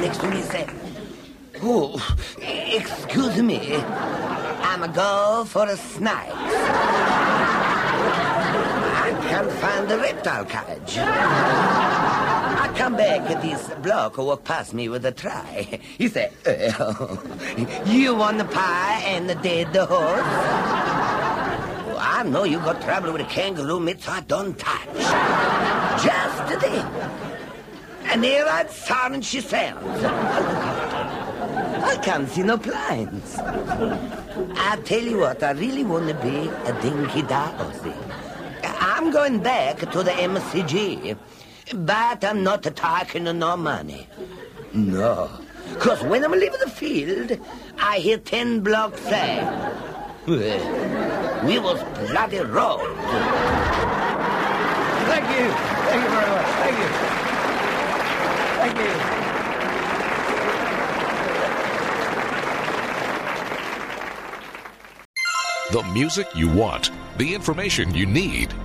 next to me say, "Oh, excuse me, I'm a go for a snake. I can't find the reptile cage." I come back at this bloke who walked past me with a tray. He said, "Oh, you want the pie and the dead horse? Well, I know you got trouble with a kangaroo mitts I don't touch." Just then, and there I'd sound she sounds. I can't see no blinds. I tell you what, I really want to be a dinky dorsey. I'm going back to the MCG, but I'm not taking no money. No, because when I'm leaving the field, I hear 10 blocks say, "Well, we was bloody robbed." Thank you. Thank you very much. Thank you. Thank you. The music you want, the information you need.